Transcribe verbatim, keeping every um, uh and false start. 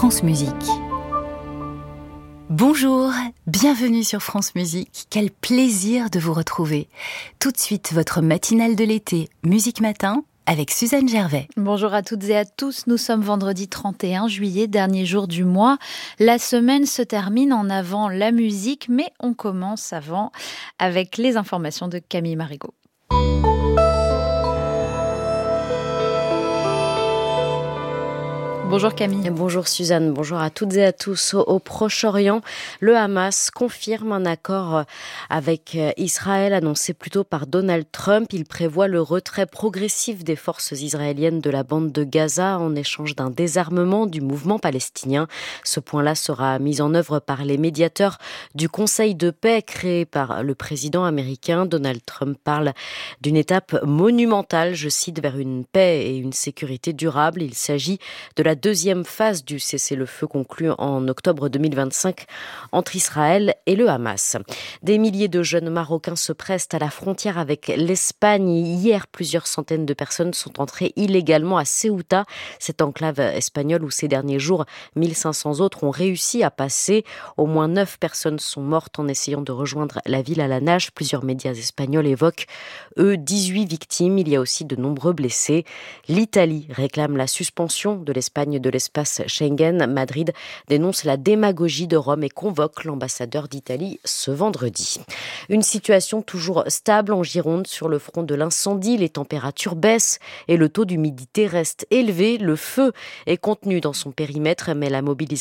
France Musique. Bonjour, bienvenue sur France Musique. Quel plaisir de vous retrouver. Tout de suite, votre matinale de l'été, Musique Matin, avec Suzanne Gervais. Bonjour à toutes et à tous, nous sommes vendredi trente et un juillet, dernier jour du mois. La semaine se termine en avant la musique, mais on commence avant avec les informations de Camille Marigot. Bonjour Camille. Bonjour Suzanne, bonjour à toutes et à tous. Au, au Proche-Orient, le Hamas confirme un accord avec Israël annoncé plus tôt par Donald Trump. Il prévoit le retrait progressif des forces israéliennes de la bande de Gaza en échange d'un désarmement du mouvement palestinien. Ce point-là sera mis en œuvre par les médiateurs du Conseil de paix créé par le président américain. Donald Trump parle d'une étape monumentale, je cite, vers une paix et une sécurité durable. Il s'agit de la deuxième phase du cessez-le-feu conclu en octobre deux mille vingt-cinq entre Israël et le Hamas. Des milliers de jeunes Marocains se pressent à la frontière avec l'Espagne. Hier, plusieurs centaines de personnes sont entrées illégalement à Ceuta, cette enclave espagnole où ces derniers jours, mille cinq cents autres ont réussi à passer. Au moins neuf personnes sont mortes en essayant de rejoindre la ville à la nage. Plusieurs médias espagnols évoquent, eux, dix-huit victimes. Il y a aussi de nombreux blessés. L'Italie réclame la suspension de l'Espagne de l'espace Schengen. Madrid dénonce la démagogie de Rome et convoque l'ambassadeur d'Italie ce vendredi. Une situation toujours stable en Gironde sur le front de l'incendie. Les températures baissent et le taux d'humidité reste élevé. Le feu est contenu dans son périmètre, mais la mobilisation